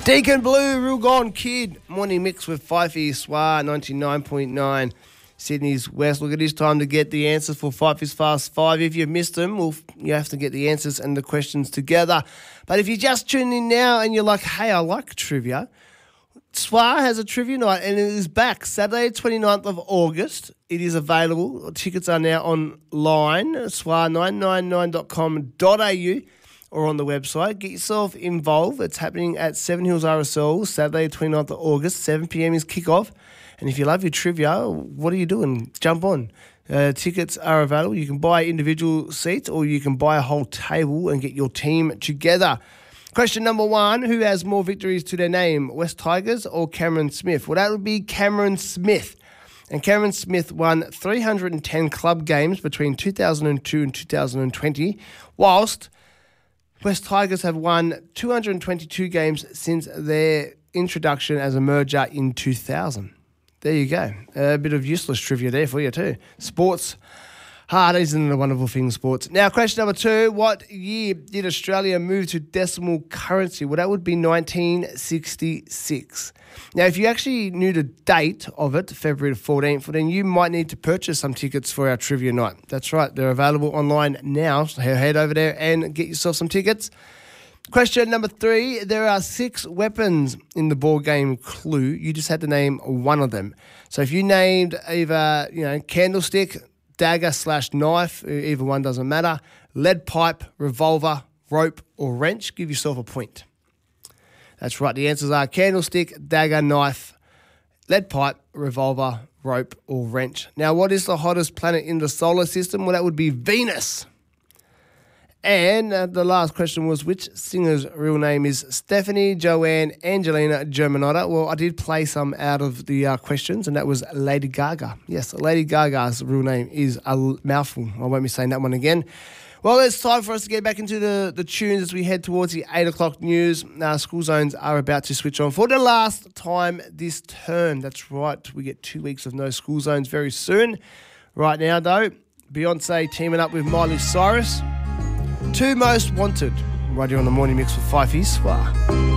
Deacon Blue, Real Gone Kid. Morning mix with Fifey Swar, 99.9 Sydney's West. Look, it is time to get the answers for Fifey's Fast 5. If you've missed them, you have to get the answers and the questions together. But if you're just tuning in now and you're like, hey, I like trivia, Swar has a trivia night and it is back Saturday 29th of August. It is available. Tickets are now online, swar999.com.au or on the website. Get yourself involved. It's happening at Seven Hills RSL Saturday 29th of August. 7 p.m. is kickoff. And if you love your trivia, what are you doing? Jump on. Tickets are available. You can buy individual seats or you can buy a whole table and get your team together. Question number 1, who has more victories to their name, West Tigers or Cameron Smith? Well, that would be Cameron Smith. And Cameron Smith won 310 club games between 2002 and 2020, whilst West Tigers have won 222 games since their introduction as a merger in 2000. There you go. A bit of useless trivia there for you too. Sports. Isn't it a wonderful thing, sports? Now, question number 2. What year did Australia move to decimal currency? Well, that would be 1966. Now, if you actually knew the date of it, February the 14th, well, then you might need to purchase some tickets for our trivia night. That's right. They're available online now. So head over there and get yourself some tickets. Question number 3. There are 6 weapons in the board game Clue. You just had to name one of them. So if you named either, candlestick, dagger/knife, either one doesn't matter, lead pipe, revolver, rope or wrench, give yourself a point. That's right. The answers are candlestick, dagger, knife, lead pipe, revolver, rope or wrench. Now, what is the hottest planet in the solar system? Well, that would be Venus. And the last question was, which singer's real name is Stephanie Joanne Angelina Germanotta? Well, I did play some out of the questions, and that was Lady Gaga. Yes, Lady Gaga's real name is a mouthful. I won't be saying that one again. Well, it's time for us to get back into the tunes as we head towards the 8 o'clock news. School zones are about to switch on for the last time this term. That's right. We get 2 weeks of no school zones very soon. Right now, though, Beyonce teaming up with Miley Cyrus. 2 Most Wanted, right here on the Morning Mix with Fifey Swar.